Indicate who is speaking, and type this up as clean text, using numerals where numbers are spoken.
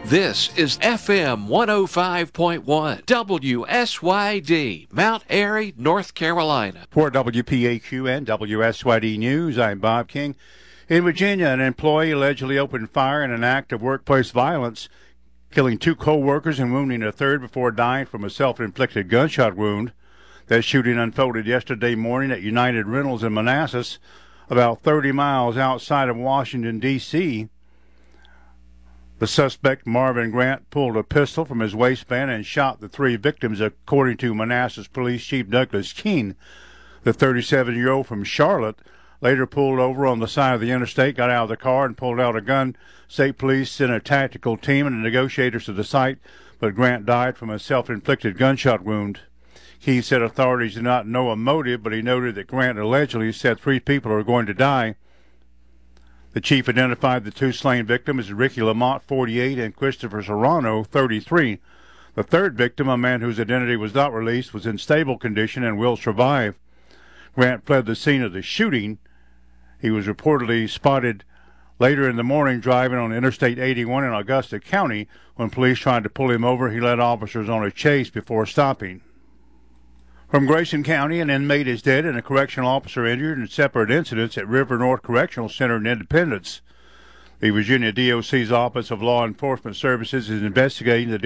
Speaker 1: This is FM 105.1 WSYD, Mount Airy, North Carolina.
Speaker 2: For WPAQ and WSYD News, I'm Bob King. In Virginia, an employee allegedly opened fire in an act of workplace violence, killing 2 co-workers and wounding a third before dying from a self-inflicted gunshot wound. That shooting unfolded yesterday morning at United Rentals in Manassas, about 30 miles outside of Washington, D.C. The suspect, Marvin Grant, pulled a pistol from his waistband and shot the 3 victims, according to Manassas Police Chief Douglas Keene. The 37-year-old from Charlotte later pulled over on the side of the interstate, got out of the car, and pulled out a gun. State police sent a tactical team and negotiators to the site, but Grant died from a self-inflicted gunshot wound. Keene said authorities do not know a motive, but he noted that Grant allegedly said 3 people are going to die. The chief identified the 2 slain victims as Ricky Lamont, 48, and Christopher Serrano, 33. The third victim, a man whose identity was not released, was in stable condition and will survive. Grant fled the scene of the shooting. He was reportedly spotted later in the morning driving on Interstate 81 in Augusta County. When police tried to pull him over, he led officers on a chase before stopping. From Grayson County, an inmate is dead and a correctional officer injured in separate incidents at River North Correctional Center in Independence. The Virginia DOC's Office of Law Enforcement Services is investigating the